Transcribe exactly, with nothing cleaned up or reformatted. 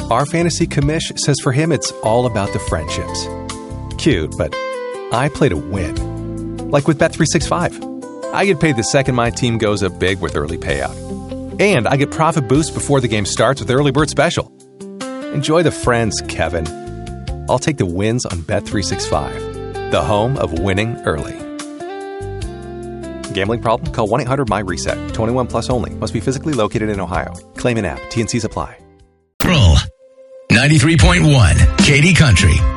Our fantasy commish says for him it's all about the friendships. Cute, but I play to win. Like with Bet three sixty-five. I get paid the second my team goes up big with early payout. And I get profit boost before the game starts with Early Bird Special. Enjoy the friends, Kevin. I'll take the wins on Bet three sixty-five, the home of winning early. Gambling problem? Call one eight hundred M Y reset. twenty-one plus only. Must be physically located in Ohio. Claim an app. T and C's apply. Roll ninety-three point one Katy Country.